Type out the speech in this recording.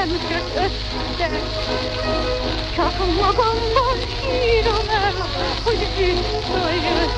nem jött össze. Csak magamban sírom el, hogy itt